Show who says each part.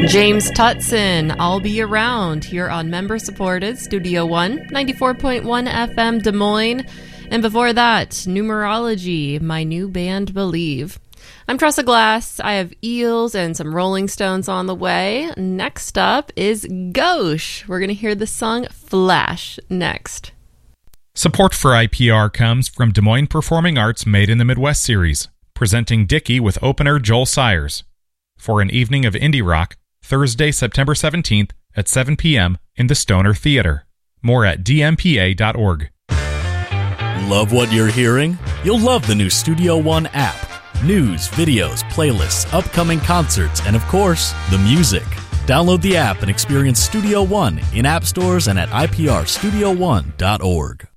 Speaker 1: James Tutson, I'll Be Around, here on member-supported Studio One, 94.1 FM Des Moines. And before that, Numerology, my new band Believe. I'm Tressa Glass. I have Eels and some Rolling Stones on the way. Next up is Gauche. We're going to hear the song Flash next.
Speaker 2: Support for IPR comes from Des Moines Performing Arts Made in the Midwest series, presenting Dickie with opener Joel Sayers for an evening of indie rock, Thursday, September 17th at 7 p.m. in the Stoner Theater. More at dmpa.org.
Speaker 3: Love what you're hearing? You'll love the new Studio One app. News, videos, playlists, upcoming concerts, and of course, the music. Download the app and experience Studio One in app stores and at iprstudio1.org.